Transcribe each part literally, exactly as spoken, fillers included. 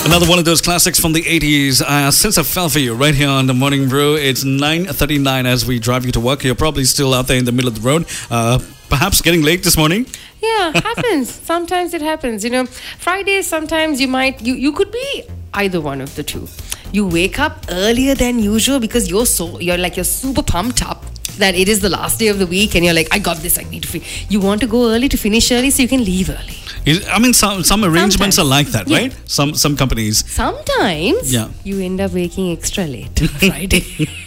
Another one of those classics from the eighties. Uh, Since I Fell For You, right here on the Morning Brew. It's nine thirty-nine as we drive you to work. You're probably still out there in the middle of the road. Uh, perhaps getting late this morning. Yeah, happens. Sometimes it happens. You know, Fridays, sometimes you might, you, you could be either one of the two. You wake up earlier than usual because you're so, you're like, you're super pumped up that it is the last day of the week and you're like, I got this, I need to finish. You want to go early to finish early so you can leave early. I mean, some some arrangements Sometimes. are like that, Yeah. right? Some some companies. Sometimes Yeah. you end up waking extra late on Friday.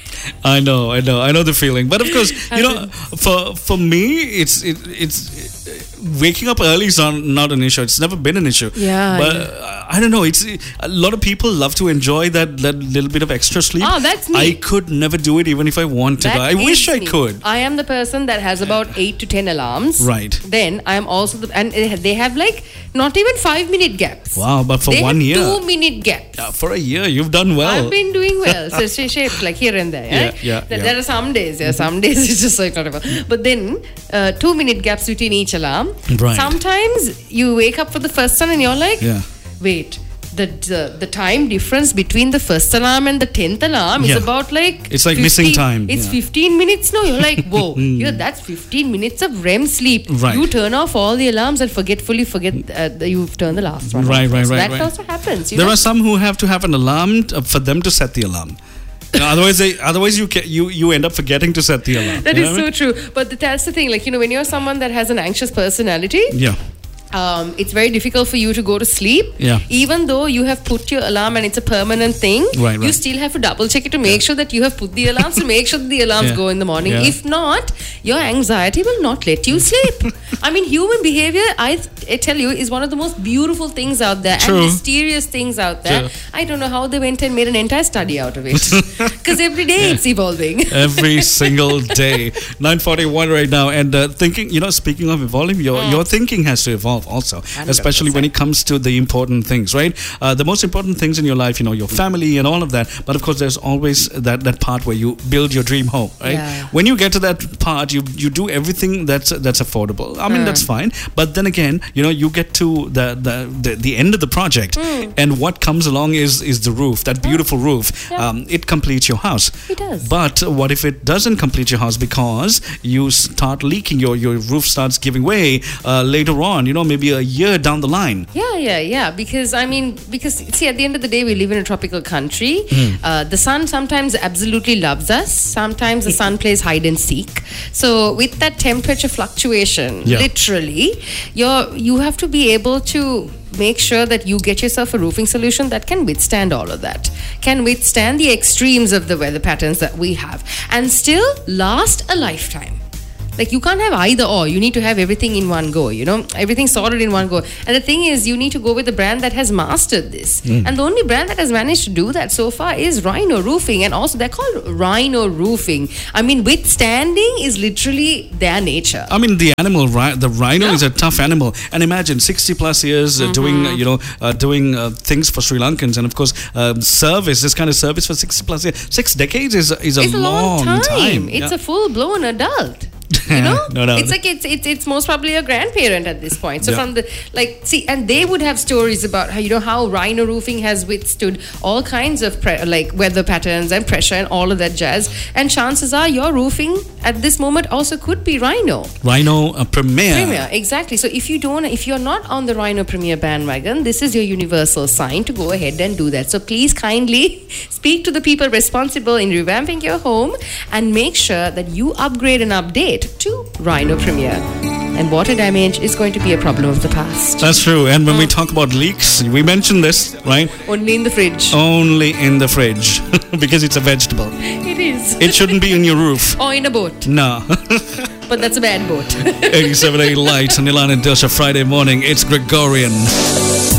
I know, I know, I know the feeling. But of course, you know, for for me, it's it, it's waking up early is not, not an issue. It's never been an issue. Yeah, but yeah. uh, I don't know. It's a lot of people love to enjoy that, that little bit of extra sleep. Oh, that's me. I could never do it, even if I wanted. That I wish is I me. could. I am the person that has about eight to ten alarms. Right. Then I am also the, and they have like not even five minute gaps. Wow, but for they one have year, two minute gaps. Yeah, for a year, you've done well. I've been doing well. So it's shaped like here and there. Yeah, right? yeah, There, yeah. there are some days. Yeah, some days it's just like whatever. But then uh, two minute gaps between each alarm. Right. Sometimes you wake up for the first one and you're like, Yeah. wait. The, the the time difference between the first alarm and the tenth alarm Yeah. is about like It's like missing time, It's yeah. fifteen minutes. No, you're like, whoa, yeah, that's fifteen minutes of R E M sleep. Right. You turn off all the alarms and forgetfully forget uh, that you've turned the last one. Right, off. right, So right, That right. also happens. You There know? are some who have to have an alarm t- for them to set the alarm. You know, otherwise, they, otherwise you, ca- you you end up forgetting to set the alarm. That You is know what I so mean? true. But the, that's the thing. Like, you know, when you're someone that has an anxious personality, Yeah. um, it's very difficult for you to go to sleep. Yeah. Even though you have put your alarm and it's a permanent thing, Right, you right. still have to double check it to make sure that you have put the alarms to make sure that the alarms Yeah. go in the morning. Yeah. If not, your anxiety will not let you sleep. I mean, human behavior, I, I tell you, is one of the most beautiful things out there True. and mysterious things out there. True. I don't know how they went and made an entire study out of it. Because every day it's evolving. Every single day. nine forty-one right now. And uh, thinking, you know, speaking of evolving, your, your thinking has to evolve also. Especially when it comes to the important things, right? Uh, the most important things in your life, you know, your family and all of that. But of course, there's always that, that part where you build your dream home, right? Yeah. When you get to that part, you you do everything that's that's affordable. I mean, that's fine. But then again, you know, you get to the the, the, the end of the project, and what comes along is is the roof, that beautiful roof. Yeah. Um, it completes your house. It does. But what if it doesn't complete your house because you start leaking, your your roof starts giving way uh, later on, you know, maybe a year down the line. Yeah, yeah, yeah. Because I mean, because see, at the end of the day, we live in a tropical country. Uh, the sun sometimes absolutely loves us. Sometimes the sun plays hide and seek. So with that temperature fluctuation, Yeah. literally, you're you have to be able to make sure that you get yourself a roofing solution that can withstand all of that, can withstand the extremes of the weather patterns that we have, and still last a lifetime. Like, you can't have either or. You need to have everything in one go, you know, everything sorted in one go. And the thing is, you need to go with a brand that has mastered this. And the only brand that has managed to do that so far is Rhino Roofing. And also, they're called Rhino Roofing. I mean, withstanding is literally their nature. I mean, the animal, ri- the rhino is a tough animal. And imagine sixty plus years uh, doing, uh, you know, uh, doing uh, things for Sri Lankans. And of course, um, service, this kind of service for sixty plus years. Six decades is, is a It's a long, long time. time. It's Yeah. a full-blown adult. You know, No, no. it's like it's it's it's most probably a grandparent at this point. So Yeah. from the like, see, and they would have stories about how, you know, how Rhino Roofing has withstood all kinds of pre- like weather patterns and pressure and all of that jazz. And chances are your roofing at this moment also could be Rhino. Rhino uh, Premier. Premier, exactly. So if you don't, if you're not on the Rhino Premier bandwagon, this is your universal sign to go ahead and do that. So please kindly speak to the people responsible in revamping your home and make sure that you upgrade and update to Rhino Premier. And water damage is going to be a problem of the past. That's true. And when we talk about leaks, we mentioned this, right? Only in the fridge. Only in the fridge because it's a vegetable. It is. It shouldn't be in your roof. Or in a boat. No. But that's a bad boat. eighty-seven point eight Lights, Nilan and Dosha, Friday morning. It's Gregorian.